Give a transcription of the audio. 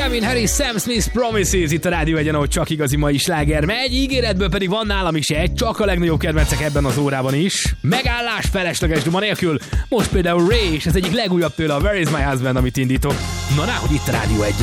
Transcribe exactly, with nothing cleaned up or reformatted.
Calvin Harris, Sam Smith, Promises itt a Rádió Egyen, ahol csak igazi mai sláger megy, ígéretből pedig van nálam is egy, csak a legnagyobb kedvencek ebben az órában is. Megállás felesleges duma nélkül, most például Ray és ez egyik legújabb tőle a Where is my husband, amit indítok. Na, náhogy itt a Rádió Egyen.